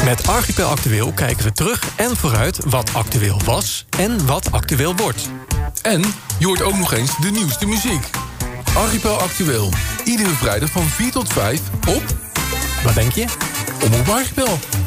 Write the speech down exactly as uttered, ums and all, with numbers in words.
Met Archipel Actueel kijken we terug en vooruit wat actueel was en wat actueel wordt. En je hoort ook nog eens de nieuwste muziek. Archipel Actueel. Iedere vrijdag van vier tot vijf op... Wat denk je? Omroep Archipel.